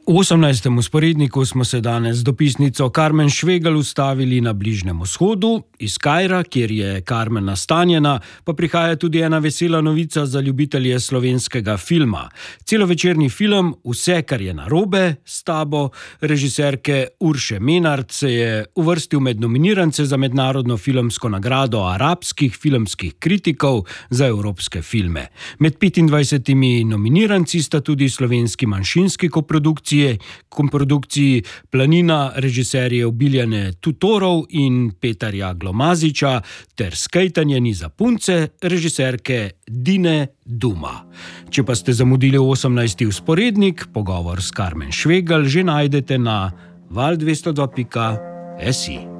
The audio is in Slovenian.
V 18. usporedniku smo se danes z dopisnico Karmen Švegelj ustavili na Bližnjem vzhodu. Iz Kaira, kjer je Karmen nastanjena, pa prihaja tudi ena vesela novica za ljubitelje slovenskega filma. Celovečerni film Vse, kar je narobe s tabo, režiserke Urše Menart, se je uvrstil med nominirance za mednarodno filmsko nagrado arabskih filmskih kritikov za evropske filme. Med 25 nominiranci sta tudi slovenski manjšinski koprodukciji Planina režiserjev Biljane Tutorov in Petarja Glomaziča ter Skejtanje ni za punce režiserke Dine Duma. Če pa ste zamudili 18. usporednik, pogovor s Karmen Švegelj že najdete na val202.si.